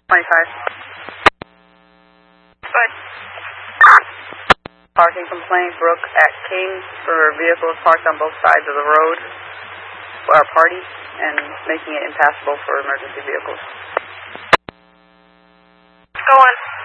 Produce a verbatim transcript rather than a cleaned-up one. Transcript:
twenty-five. Good. Parking complaint, Brooke at King, for vehicles parked on both sides of the road for our party and making it impassable for emergency vehicles. Go on.